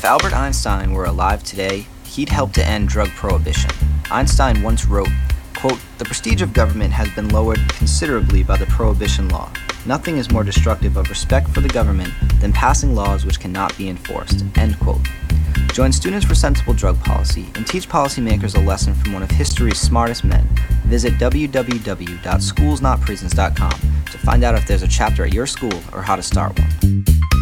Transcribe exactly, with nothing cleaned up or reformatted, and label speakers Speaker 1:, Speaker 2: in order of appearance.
Speaker 1: Albert Einstein were alive today, he'd help to end drug prohibition. Einstein once wrote, quote, "The prestige of government has been lowered considerably by the prohibition law. Nothing is more destructive of respect for the government than passing laws which cannot be enforced," end quote. Join Students for Sensible Drug Policy and teach policymakers a lesson from one of history's smartest men. Visit w w w dot schools not prisons dot com to find out if there's a chapter at your school or how to start one.